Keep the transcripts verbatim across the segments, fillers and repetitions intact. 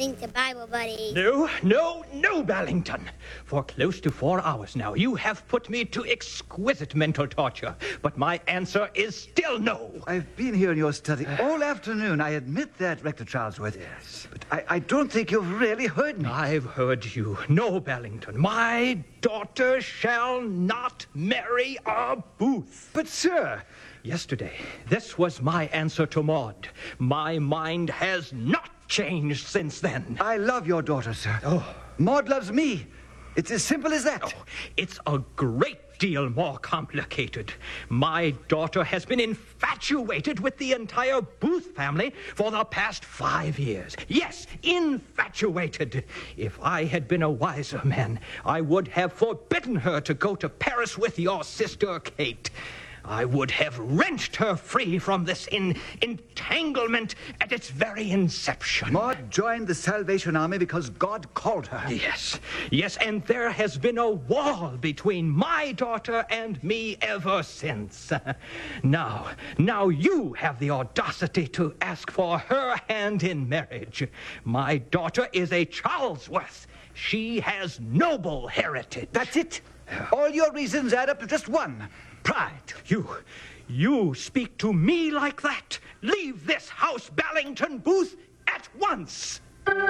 listening to Bible Buddy. No, no, no, Ballington. For close to four hours now, you have put me to exquisite mental torture. But my answer is still no. I've been here in your study all afternoon. I admit that, Rector Charlesworth. Yes. But I, I don't think you've really heard me. I've heard you. No, Ballington. My daughter shall not marry a Booth. But, sir... Yesterday, this was my answer to Maud. My mind has not changed since then. I love your daughter, sir. Oh. Maud loves me. It's as simple as that. Oh, it's a great deal more complicated. My daughter has been infatuated with the entire Booth family for the past five years. Yes, infatuated. If I had been a wiser man, I would have forbidden her to go to Paris with your sister Kate. I would have wrenched her free from this in, entanglement at its very inception. Maud joined the Salvation Army because God called her. Yes, yes, and there has been a wall between my daughter and me ever since. Now, now you have the audacity to ask for her hand in marriage. My daughter is a Charlesworth. She has noble heritage. That's it. All your reasons add up to just one. Pride. You, you speak to me like that? Leave this house, Ballington Booth, at once.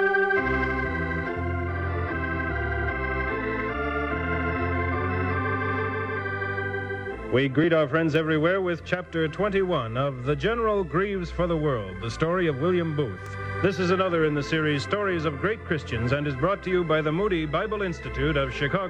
We greet our friends everywhere with Chapter twenty-one of The General Grieves for the World, the story of William Booth. This is another in the series Stories of Great Christians and is brought to you by the Moody Bible Institute of Chicago.